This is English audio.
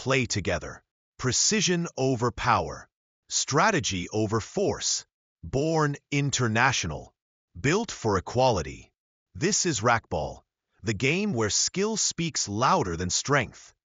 play together. Precision over power. Strategy over force. Born international. Built for equality. This is Racquetball, the game where skill speaks louder than strength.